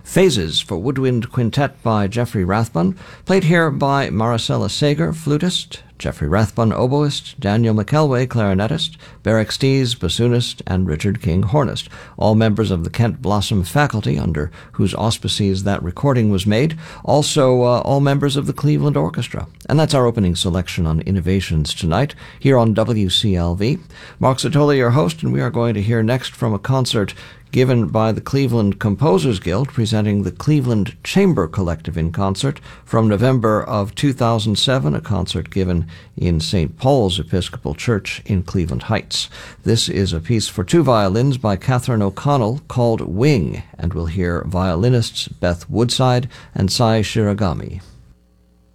Phases for Woodwind Quintet by Jeffrey Rathbun, played here by Maricela Sager, flutist, Jeffrey Rathbun, oboist, Daniel McElway, clarinetist, Barrick Stees, bassoonist, and Richard King, hornist, all members of the Kent Blossom faculty under whose auspices that recording was made, also all members of the Cleveland Orchestra. And that's our opening selection on Innovations tonight, here on WCLV. Mark Satoli, your host, and we are going to hear next from a concert given by the Cleveland Composers Guild, presenting the Cleveland Chamber Collective in concert from November of 2007, a concert given in St. Paul's Episcopal Church in Cleveland Heights. This is a piece for two violins by Catherine O'Connell called Wing, and we'll hear violinists Beth Woodside and Sai Shiragami.